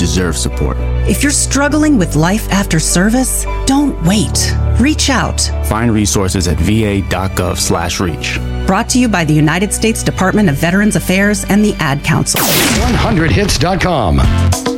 deserve support. If you're struggling with life after service, don't wait. Reach out. Find resources at va.gov/reach. Brought to you by the United States Department of Veterans Affairs and the Ad Council. 100hits.com.